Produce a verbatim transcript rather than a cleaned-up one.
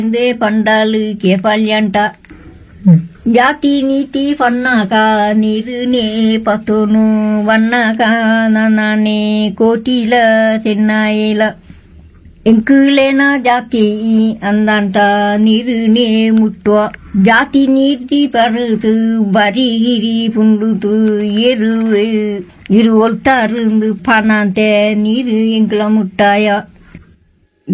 they పండాలు కేపాల్యంట జాతి నీతి పన్నాక నీరునే పతును వన్నాక నన్నే కోటిల చెన్నాయిల ಎಂಕುಲೇನ ಜಾತಿ ಅಂದಂಟ ನೀರುನೇ ಮುಟ್ಟುವ ಜಾತಿ ನೀರ್ತಿ ಪರುತು ಬರಿಗಿರಿ ಪುಂಡುತು ಎರು ಇರು ಒಲ್ತಾರು ಪಣಂತೆ ನೀರು ಎಂಕುಲ ಮುಟ್ಟಾಯ